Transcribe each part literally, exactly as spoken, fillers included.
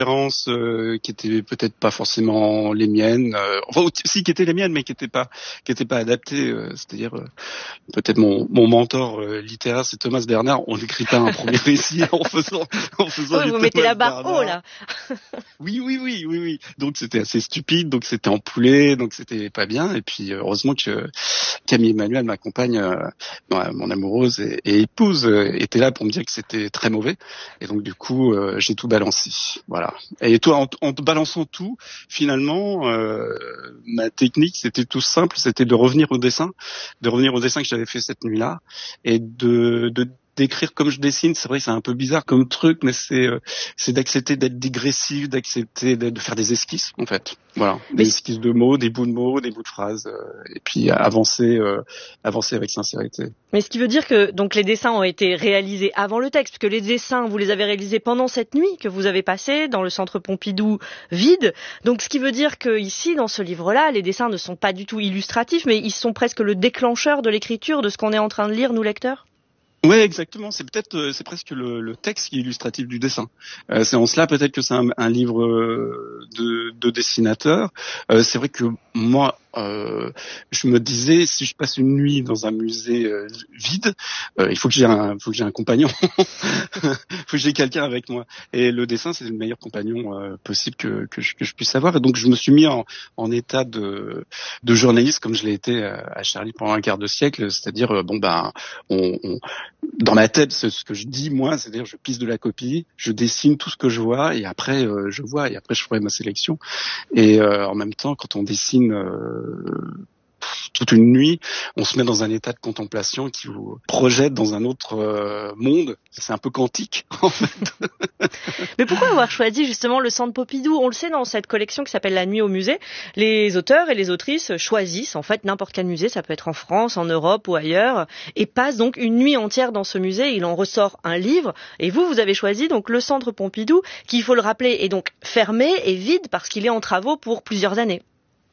références euh, qui étaient peut-être pas forcément les miennes, euh, enfin aussi qui étaient les miennes mais qui étaient pas qui étaient pas adaptées, euh, c'est-à-dire euh, peut-être mon mon mentor euh, littéraire c'est Thomas Bernard, on n'écrit pas un premier récit en faisant en faisant Oui, du vous Thomas mettez la barre Bernard. haut là. Oui, oui, oui, oui, oui. Donc c'était assez stupide, donc c'était empoulé, donc c'était pas bien. Et puis heureusement que Camille Emmanuel, ma compagne, euh, mon amoureuse et, et épouse, euh, était là pour me dire que c'était très mauvais. Et donc du coup, euh, j'ai tout balancé. Voilà. Et toi, en, en balançant tout, finalement, euh, ma technique, c'était tout simple, c'était de revenir au dessin, de revenir au dessin que j'avais fait cette nuit-là, et de, de d'écrire comme je dessine. C'est vrai que c'est un peu bizarre comme truc, mais c'est euh, c'est d'accepter d'être digressif, d'accepter de, de faire des esquisses en fait. Voilà, des Mais, esquisses de mots, des bouts de mots, des bouts de phrases, euh, et puis avancer, euh, avancer avec sincérité. mais ce qui veut dire que donc les dessins ont été réalisés avant le texte, puisque les dessins vous les avez réalisés pendant cette nuit que vous avez passée dans le centre Pompidou vide. Donc ce qui veut dire que ici dans ce livre-là, les dessins ne sont pas du tout illustratifs, mais ils sont presque le déclencheur de l'écriture de ce qu'on est en train de lire nous lecteurs. Ouais, exactement. C'est peut-être, euh, c'est presque le, le texte qui est illustratif du dessin. Euh, c'est en cela peut-être que c'est un, un livre euh, de, de dessinateur. Euh, c'est vrai que moi, euh, je me disais, si je passe une nuit dans un musée euh, vide, euh, il faut que j'ai un, faut que j'ai un compagnon, il faut que j'ai quelqu'un avec moi. Et le dessin, c'est le meilleur compagnon euh, possible que, que, je, que je puisse avoir. Et donc, je me suis mis en, en état de, de journaliste, comme je l'ai été à Charlie pendant un quart de siècle. C'est-à-dire, euh, bon ben, on, on dans ma tête, c'est ce que je dis moi, c'est-à-dire je pisse de la copie, je dessine tout ce que je vois et après euh, je vois et après je ferai ma sélection. Et euh, en même temps, quand on dessine euh, toute une nuit, on se met dans un état de contemplation qui vous projette dans un autre euh, monde. C'est un peu quantique, en fait. Mais pourquoi avoir choisi justement le centre Pompidou? On le sait dans cette collection qui s'appelle La Nuit au musée, les auteurs et les autrices choisissent en fait n'importe quel musée, ça peut être en France, en Europe ou ailleurs, et passent donc une nuit entière dans ce musée. Il en ressort un livre, et vous, vous avez choisi donc le centre Pompidou, qui, il faut le rappeler, est donc fermé et vide parce qu'il est en travaux pour plusieurs années.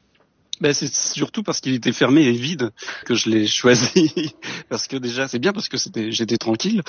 Ben c'est surtout parce qu'il était fermé et vide que je l'ai choisi. Parce que déjà, c'est bien parce que c'était, j'étais tranquille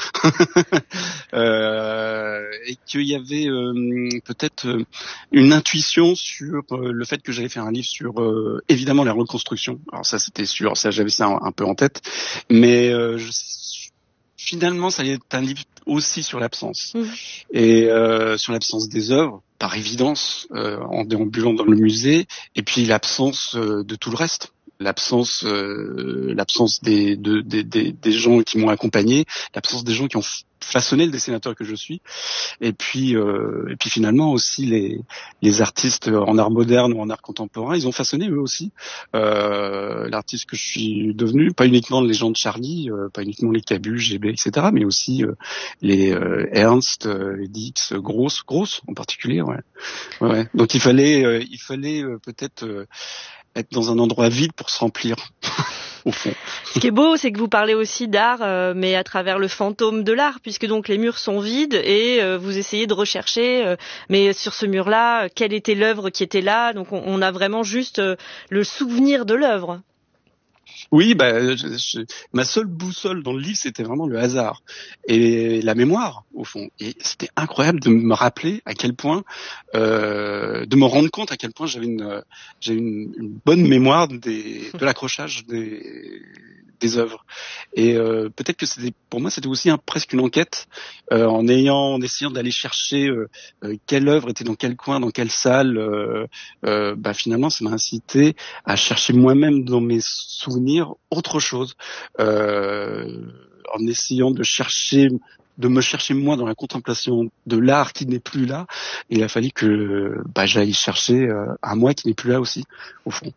euh, et qu'il y avait euh, peut-être une intuition sur euh, le fait que j'allais faire un livre sur euh, évidemment la reconstruction. Alors ça, c'était sûr, ça j'avais ça un, un peu en tête, mais euh, je, finalement, ça est un livre aussi sur l'absence mmh. et euh, sur l'absence des œuvres. Par évidence, euh, en déambulant dans le musée, et puis l'absence euh, de tout le reste, l'absence, euh, l'absence des, de, des, des, des gens qui m'ont accompagné, l'absence des gens qui ont façonné le dessinateur que je suis, et puis, euh, et puis finalement aussi les, les artistes en art moderne ou en art contemporain, ils ont façonné eux aussi euh, l'artiste que je suis devenu, pas uniquement les gens de Charlie, euh, pas uniquement les Cabu, G B, et cetera, mais aussi euh, les euh, Ernst, euh, les Dix, Gross, Gross en particulier. Ouais. Ouais, ouais. Donc il fallait, euh, il fallait euh, peut-être euh, être dans un endroit vide pour se remplir, au fond. Ce qui est beau, c'est que vous parlez aussi d'art, euh, mais à travers le fantôme de l'art, puisque donc les murs sont vides et euh, vous essayez de rechercher, euh, mais sur ce mur-là, quelle était l'œuvre qui était là. Donc on, on a vraiment juste euh, le souvenir de l'œuvre. Oui, bah, je, je, ma seule boussole dans le livre, c'était vraiment le hasard et la mémoire, au fond. Et c'était incroyable de me rappeler à quel point, euh, de me rendre compte à quel point j'avais une, j'ai une, une bonne mémoire des, de l'accrochage des, des œuvres. Et euh, peut-être que c'était, pour moi, c'était aussi un, presque une enquête, euh, en ayant, en essayant d'aller chercher euh, euh, quelle œuvre était dans quel coin, dans quelle salle. Euh, euh, bah finalement, ça m'a incité à chercher moi-même dans mes souvenirs autre chose, euh, en essayant de chercher, de me chercher moi dans la contemplation de l'art qui n'est plus là. Il a fallu que bah, j'aille chercher euh, un moi qui n'est plus là aussi, au fond.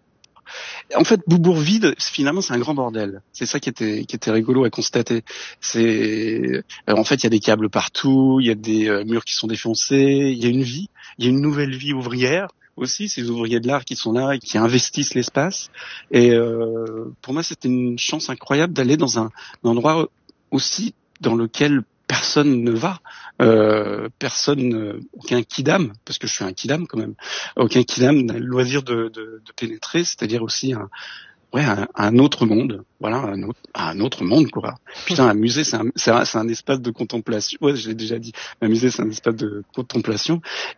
En fait, Beaubourg vide, finalement, c'est un grand bordel. C'est ça qui était, qui était rigolo à constater. C'est, en fait, il y a des câbles partout, il y a des euh, murs qui sont défoncés, il y a une vie, il y a une nouvelle vie ouvrière aussi, ces ouvriers de l'art qui sont là et qui investissent l'espace. Et euh, pour moi, c'était une chance incroyable d'aller dans un, un endroit aussi dans lequel personne ne va, euh, personne, euh, aucun kidam, parce que je suis un kidam quand même, aucun kidam n'a le loisir de, de, de pénétrer, c'est-à-dire aussi un, ouais, un, un autre monde, voilà, un autre, un autre monde, quoi. Putain, un musée, c'est un, c'est un, c'est un espace de contemplation. Ouais, j'ai déjà dit, un musée, c'est un espace de contemplation.